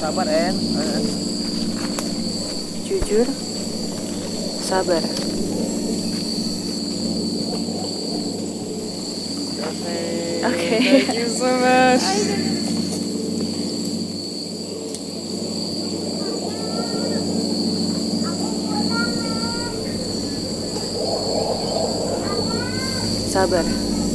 Sabar, En. Jujur, sabar. Okay. Thank you so much. Sabar.